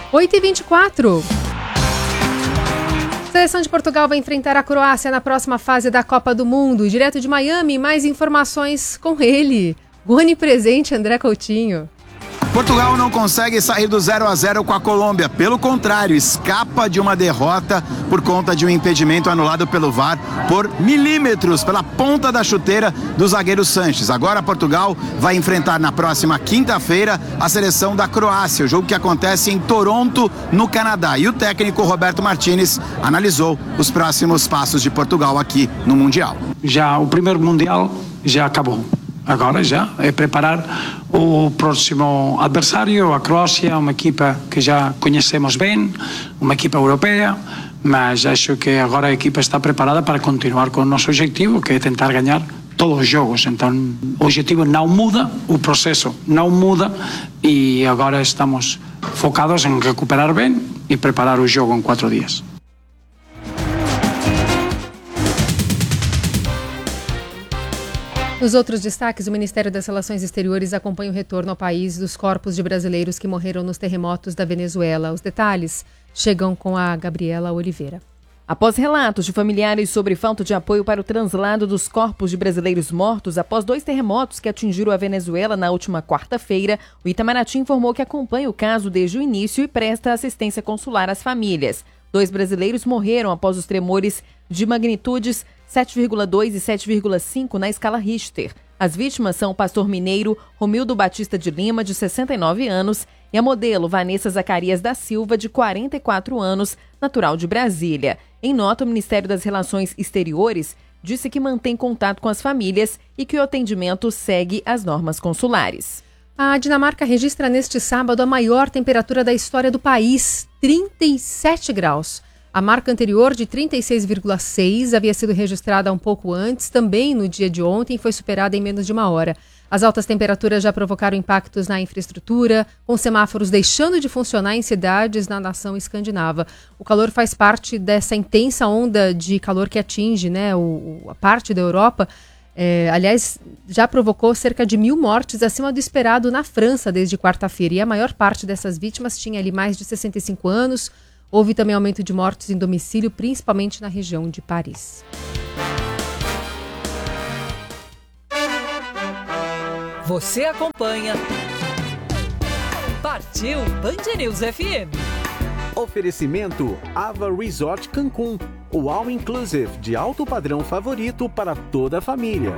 8h24. A seleção de Portugal vai enfrentar a Croácia na próxima fase da Copa do Mundo. Direto de Miami, mais informações com ele. Onipresente André Coutinho. Portugal não consegue sair do 0-0 com a Colômbia. Pelo contrário, escapa de uma derrota por conta de um impedimento anulado pelo VAR por milímetros, pela ponta da chuteira do zagueiro Sanches. Agora Portugal vai enfrentar na próxima quinta-feira a seleção da Croácia, o jogo que acontece em Toronto, no Canadá. E o técnico Roberto Martínez analisou os próximos passos de Portugal aqui no Mundial. Já o primeiro Mundial já acabou. Agora já é preparar o próximo adversário, a Croácia, uma equipa que já conhecemos bem, uma equipa europeia, mas acho que agora a equipa está preparada para continuar com o nosso objetivo, que é tentar ganhar todos os jogos. Então o objetivo não muda, o processo não muda e agora estamos focados em recuperar bem e preparar o jogo em 4 dias. Nos outros destaques, o Ministério das Relações Exteriores acompanha o retorno ao país dos corpos de brasileiros que morreram nos terremotos da Venezuela. Os detalhes chegam com a Gabriela Oliveira. Após relatos de familiares sobre falta de apoio para o translado dos corpos de brasileiros mortos após 2 terremotos que atingiram a Venezuela na última quarta-feira, o Itamaraty informou que acompanha o caso desde o início e presta assistência consular às famílias. 2 brasileiros morreram após os tremores de magnitudes 7,2 e 7,5 na escala Richter. As vítimas são o pastor mineiro Romildo Batista de Lima, de 69 anos, e a modelo Vanessa Zacarias da Silva, de 44 anos, natural de Brasília. Em nota, o Ministério das Relações Exteriores disse que mantém contato com as famílias e que o atendimento segue as normas consulares. A Dinamarca registra neste sábado a maior temperatura da história do país, 37 graus. A marca anterior, de 36,6, havia sido registrada um pouco antes, também no dia de ontem, e foi superada em menos de uma hora. As altas temperaturas já provocaram impactos na infraestrutura, com semáforos deixando de funcionar em cidades na nação escandinava. O calor faz parte dessa intensa onda de calor que atinge, a parte da Europa. Aliás, já provocou cerca de 1.000 mortes acima do esperado na França desde quarta-feira. E a maior parte dessas vítimas tinha ali mais de 65 anos. Houve também aumento de mortes em domicílio, principalmente na região de Paris. Você acompanha Partiu Band News FM. Oferecimento Ava Resort Cancún, o All Inclusive de alto padrão favorito para toda a família.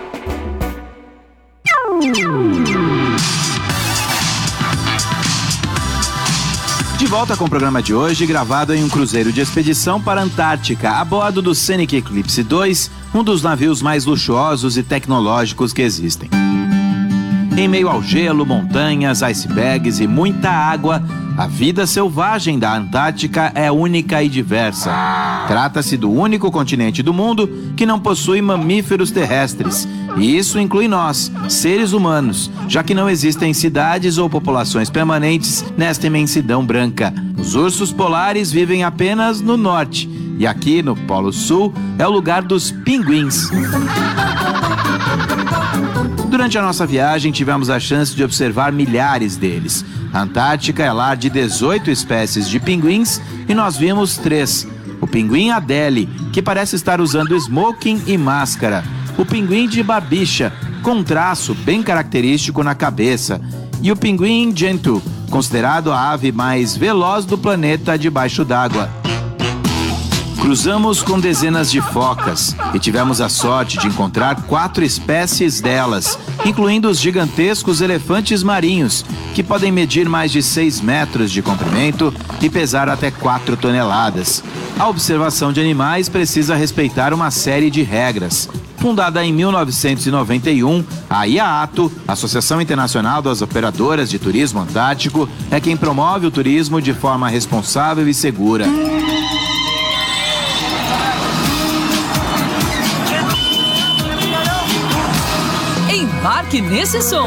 De volta com o programa de hoje, gravado em um cruzeiro de expedição para a Antártica, a bordo do Scenic Eclipse 2, um dos navios mais luxuosos e tecnológicos que existem. Em meio ao gelo, montanhas, icebergs e muita água, a vida selvagem da Antártica é única e diversa. Trata-se do único continente do mundo que não possui mamíferos terrestres. E isso inclui nós, seres humanos, já que não existem cidades ou populações permanentes nesta imensidão branca. Os ursos polares vivem apenas no norte, e aqui no Polo Sul é o lugar dos pinguins. Durante a nossa viagem, tivemos a chance de observar milhares deles. A Antártica é lar de 18 espécies de pinguins e nós vimos 3. O pinguim Adélie, que parece estar usando smoking e máscara. O pinguim de barbicha, com um traço bem característico na cabeça. E o pinguim Gentoo, considerado a ave mais veloz do planeta debaixo d'água. Cruzamos com dezenas de focas e tivemos a sorte de encontrar 4 espécies delas, incluindo os gigantescos elefantes marinhos, que podem medir mais de 6 metros de comprimento e pesar até 4 toneladas. A observação de animais precisa respeitar uma série de regras. Fundada em 1991, a IAATO, Associação Internacional das Operadoras de Turismo Antártico, é quem promove o turismo de forma responsável e segura. Embarque nesse som.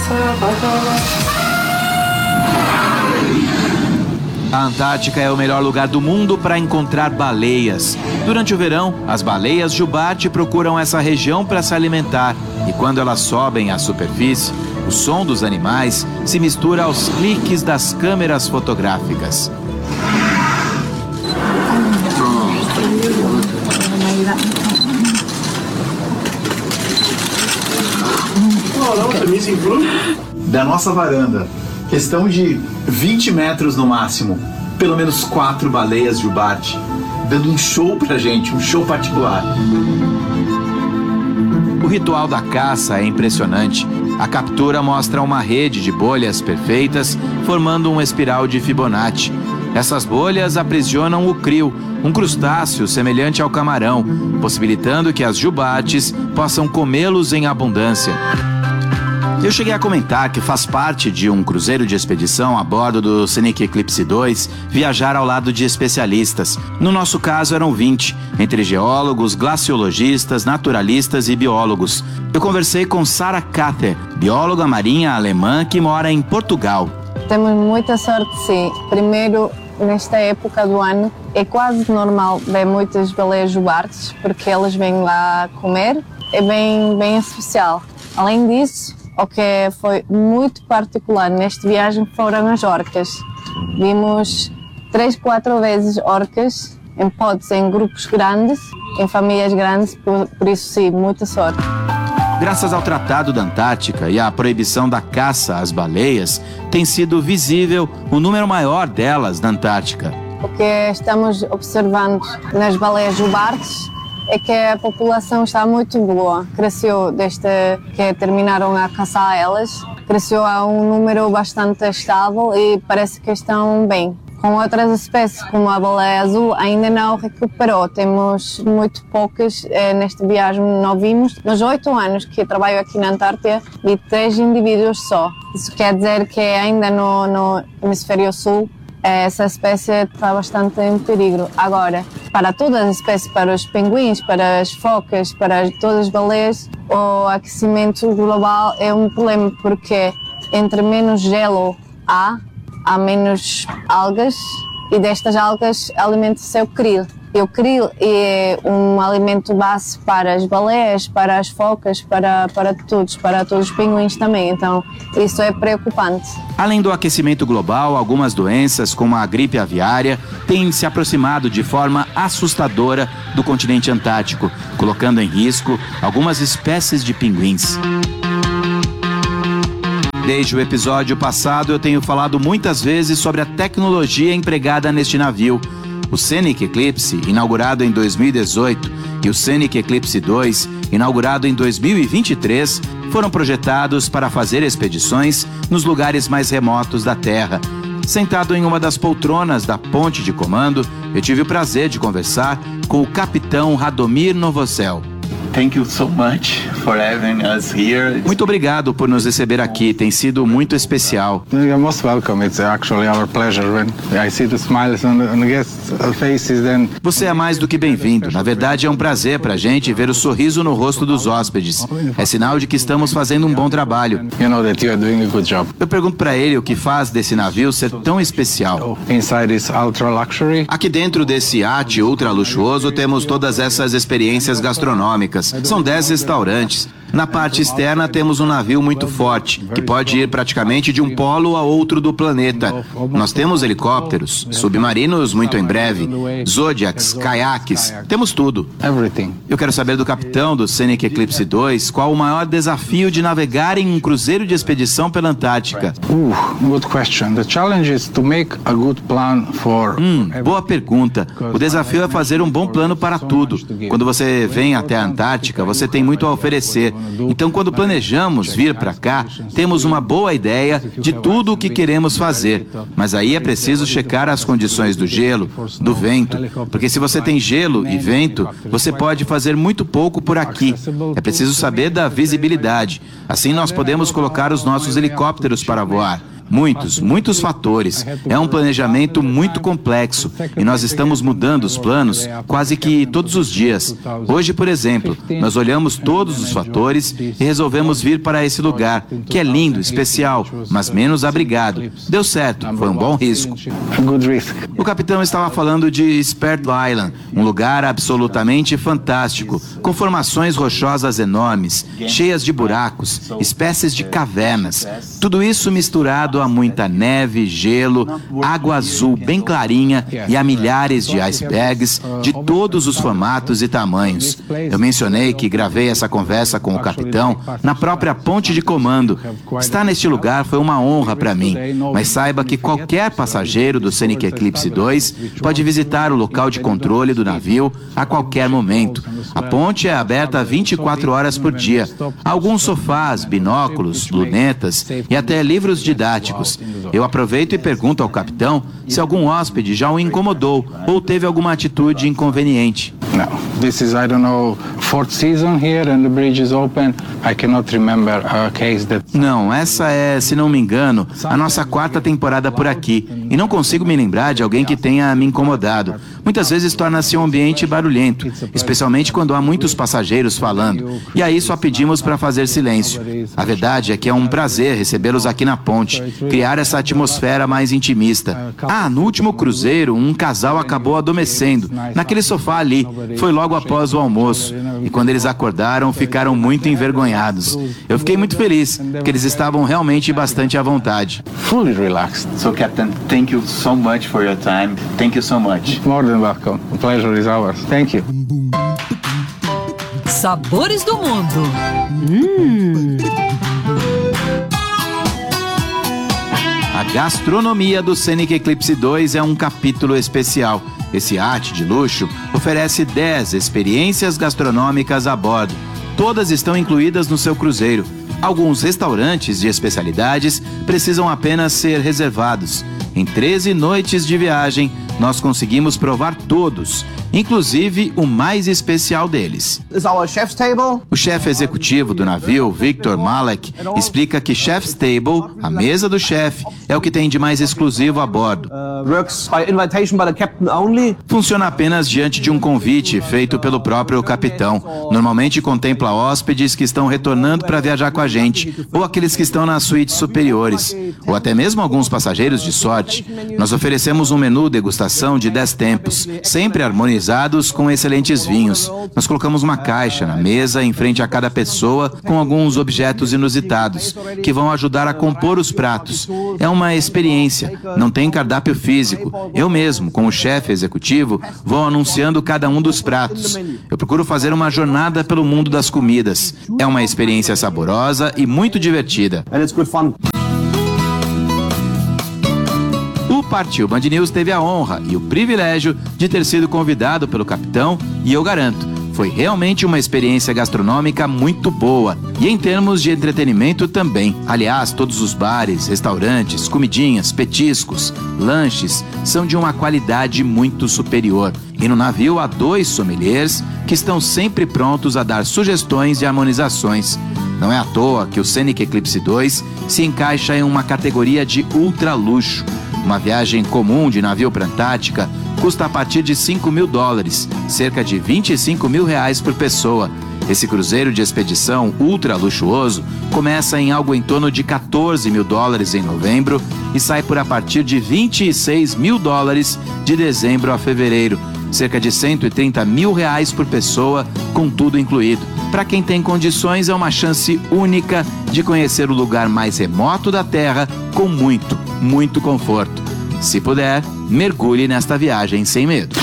A Antártica é o melhor lugar do mundo para encontrar baleias. Durante o verão, as baleias jubarte procuram essa região para se alimentar. E quando elas sobem à superfície, O som dos animais se mistura aos cliques das câmeras fotográficas. Da nossa varanda, questão de 20 metros no máximo, pelo menos 4 baleias jubarte, dando um show pra gente, um show particular. O ritual da caça é impressionante. A captura mostra uma rede de bolhas perfeitas, formando uma espiral de Fibonacci. Essas bolhas aprisionam o krill, um crustáceo semelhante ao camarão, possibilitando que as jubartes possam comê-los em abundância. Eu cheguei a comentar que faz parte de um cruzeiro de expedição a bordo do Scenic Eclipse 2 viajar ao lado de especialistas. No nosso caso eram 20, entre geólogos, glaciologistas, naturalistas e biólogos. Eu conversei com Sarah Katter, bióloga marinha alemã que mora em Portugal. Temos muita sorte, sim. Primeiro, nesta época do ano, é quase normal ver muitas baleias jubartes, porque elas vêm lá comer. É bem especial. Além disso, o que foi muito particular nesta viagem foram as orcas. Vimos 3-4 vezes orcas em pods, em grupos grandes, em famílias grandes, por isso sim, muita sorte. Graças ao Tratado da Antártica e à proibição da caça às baleias, tem sido visível o número maior delas na Antártica. O que estamos observando nas baleias jubartes é que a população está muito boa. Cresceu desde que terminaram a caçar elas, cresceu a um número bastante estável e parece que estão bem. Com outras espécies, como a baleia azul, ainda não recuperou. Temos muito poucas nesta viagem, não vimos. Nos 8 anos que trabalho aqui na Antártida, vi 3 indivíduos só. Isso quer dizer que ainda no hemisfério sul, essa espécie está bastante em perigo. Agora, para todas as espécies, para os pinguins, para as focas, para todas as baleias, o aquecimento global é um problema porque entre menos gelo há menos algas e destas algas alimenta-se o krill. E o krill é um alimento base para as baleias, para as focas, para todos os pinguins também. Então, isso é preocupante. Além do aquecimento global, algumas doenças, como a gripe aviária, têm se aproximado de forma assustadora do continente antártico, colocando em risco algumas espécies de pinguins. Desde o episódio passado, eu tenho falado muitas vezes sobre a tecnologia empregada neste navio. O Scenic Eclipse, inaugurado em 2018, e o Scenic Eclipse 2, inaugurado em 2023, foram projetados para fazer expedições nos lugares mais remotos da Terra. Sentado em uma das poltronas da ponte de comando, eu tive o prazer de conversar com o capitão Radomir Novosel. Thank you so much for having us here. Muito obrigado por nos receber aqui, tem sido muito especial. You're most welcome. It's actually our pleasure when I see the smiles on the guests' faces. Then Você é mais do que bem-vindo. Na verdade, é um prazer pra gente ver o sorriso no rosto dos hóspedes. É sinal de que estamos fazendo um bom trabalho. you know that you are doing a good job. Eu pergunto pra ele o que faz desse navio ser tão especial. Inside is ultra luxury. Aqui dentro desse iate ultra luxuoso temos todas essas experiências gastronômicas. São 10 restaurantes. Na parte externa temos um navio muito forte, que pode ir praticamente de um polo a outro do planeta. Nós temos helicópteros, submarinos muito em breve, Zodiacs, caiaques, temos tudo. Everything. Eu quero saber do capitão do Scenic Eclipse 2 qual o maior desafio de navegar em um cruzeiro de expedição pela Antártica. Good question. The challenge is to make a good plan for Boa pergunta. O desafio é fazer um bom plano para tudo. Quando você vem até a Antártica, você tem muito a oferecer. Então, quando planejamos vir para cá, temos uma boa ideia de tudo o que queremos fazer. Mas aí é preciso checar as condições do gelo, do vento, porque se você tem gelo e vento, você pode fazer muito pouco por aqui. É preciso saber da visibilidade. Assim nós podemos colocar os nossos helicópteros para voar. muitos fatores. É um planejamento muito complexo e nós estamos mudando os planos quase que todos os dias. Hoje, por exemplo, nós olhamos todos os fatores e resolvemos vir para esse lugar, que é lindo, especial, mas menos abrigado. Deu certo, foi um bom risco. O capitão estava falando de Spirit Island, um lugar absolutamente fantástico, com formações rochosas enormes, cheias de buracos, espécies de cavernas. Tudo isso misturado a muita neve, gelo, água azul bem clarinha e a milhares de icebergs de todos os formatos e tamanhos. Eu mencionei que gravei essa conversa com o capitão na própria ponte de comando. Estar neste lugar foi uma honra para mim, mas saiba que qualquer passageiro do Scenic Eclipse 2 pode visitar o local de controle do navio a qualquer momento. A ponte é aberta 24 horas por dia. Há alguns sofás, binóculos, lunetas e até livros didáticos. Eu aproveito e pergunto ao capitão se algum hóspede já o incomodou ou teve alguma atitude inconveniente. This is, I don't know, 4th season here and the bridge is open. I cannot remember a case that... Não, essa é, se não me engano, a nossa 4ª temporada por aqui. E não consigo me lembrar de alguém que tenha me incomodado. Muitas vezes torna-se um ambiente barulhento, especialmente quando há muitos passageiros falando. E aí só pedimos para fazer silêncio. A verdade é que é um prazer recebê-los aqui na ponte, criar essa atmosfera mais intimista. No último cruzeiro, um casal acabou adormecendo, naquele sofá ali. Foi logo após o almoço. E quando eles acordaram, ficaram muito envergonhados. Eu fiquei muito feliz, porque eles estavam realmente bastante à vontade. Fully relaxed. So, Captain, thank you so much for your time. Thank you so much. More than welcome. The pleasure is ours. Thank you. Sabores do mundo. A gastronomia do Scenic Eclipse 2 é um capítulo especial. Esse iate de luxo oferece 10 experiências gastronômicas a bordo. Todas estão incluídas no seu cruzeiro. Alguns restaurantes de especialidades precisam apenas ser reservados. Em 13 noites de viagem, nós conseguimos provar todos, inclusive o mais especial deles. O chefe executivo do navio, Victor Malek, explica que Chef's Table, a mesa do chefe, é o que tem de mais exclusivo a bordo. Funciona apenas diante de um convite feito pelo próprio capitão. Normalmente contempla hóspedes que estão retornando para viajar com a gente, ou aqueles que estão nas suítes superiores, ou até mesmo alguns passageiros de sorte. Nós oferecemos um menu degustação de 10 tempos, sempre harmonizados com excelentes vinhos. Nós colocamos uma caixa na mesa em frente a cada pessoa com alguns objetos inusitados, que vão ajudar a compor os pratos. É uma experiência, não tem cardápio físico. Eu mesmo, como chefe executivo, vou anunciando cada um dos pratos. Eu procuro fazer uma jornada pelo mundo das comidas. É uma experiência saborosa e muito divertida. O Partiu Band News teve a honra e o privilégio de ter sido convidado pelo capitão e eu garanto, foi realmente uma experiência gastronômica muito boa e em termos de entretenimento também. Aliás, todos os bares, restaurantes, comidinhas, petiscos, lanches são de uma qualidade muito superior. E no navio há 2 sommeliers que estão sempre prontos a dar sugestões e harmonizações. Não é à toa que o Scenic Eclipse 2 se encaixa em uma categoria de ultra luxo. Uma viagem comum de navio para a Antártica custa a partir de $5.000, cerca de R$25.000 por pessoa. Esse cruzeiro de expedição ultra luxuoso começa em algo em torno de $14.000 em novembro e sai por a partir de $26.000 de dezembro a fevereiro, cerca de R$130.000 por pessoa, com tudo incluído. Para quem tem condições, é uma chance única de conhecer o lugar mais remoto da Terra com muito conforto. Se puder, mergulhe nesta viagem sem medo.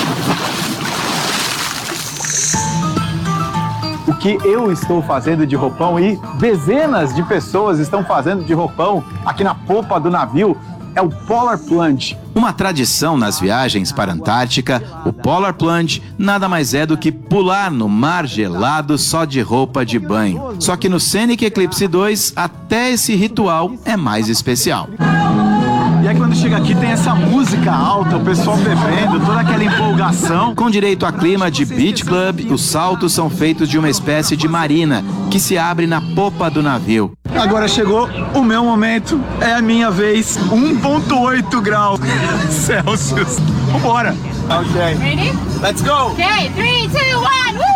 O que eu estou fazendo de roupão e dezenas de pessoas estão fazendo de roupão aqui na popa do navio é o Polar Plunge. Uma tradição nas viagens para a Antártica, o Polar Plunge nada mais é do que pular no mar gelado só de roupa de banho. Só que no Scenic Eclipse 2, até esse ritual é mais especial. E Até quando chega aqui tem essa música alta, o pessoal bebendo, toda aquela empolgação. Com direito a clima de beach club, os saltos são feitos de uma espécie de marina que se abre na popa do navio. Agora chegou o meu momento, é a minha vez. 1,8 graus Celsius. Vambora. Ok. Ready? Let's go. Okay, 3, 2, 1.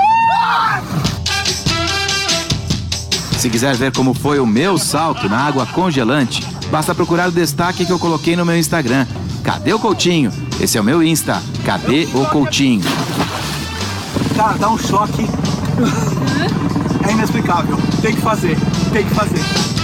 Se quiser ver como foi o meu salto na água congelante, basta procurar o destaque que eu coloquei no meu Instagram. Cadê o Coutinho? Esse é o meu Insta. Cadê o Coutinho? Cara, dá um choque. É inexplicável. Tem que fazer.